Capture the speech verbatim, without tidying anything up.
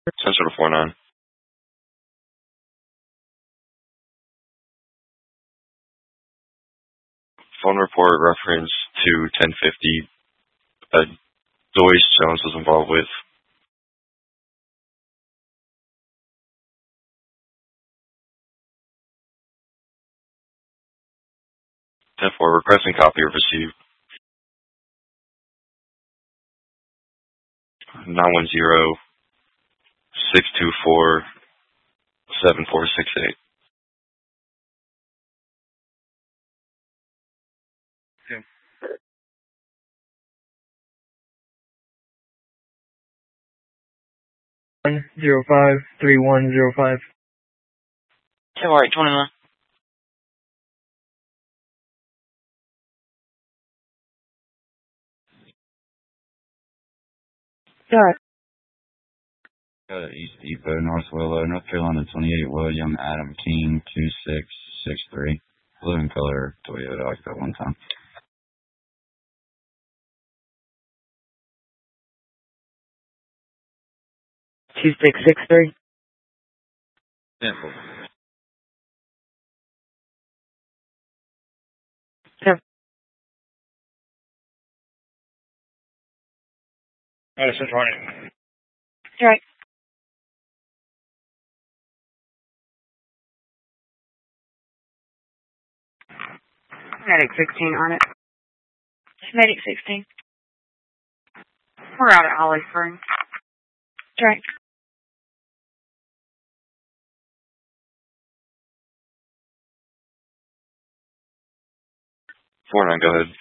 Sensor to four nine. Phone report reference to ten fifty. Uh, Joyce Jones was involved with. ten four, requesting copy of receipt. nine one zero, six two four, seven four six eight. Okay. One zero five three one zero five. Two all right, twenty-one. Sure. Uh, East Depot, North Willow, North Carolina twenty-eight, William Adam King, two six six three. Blue and color Toyota, I got one time. two six six three. Simple. Sure. Madison twenty. Right. Medic sixteen on it. Medic sixteen. We're out at Holly Springs. Right. four nine, go ahead.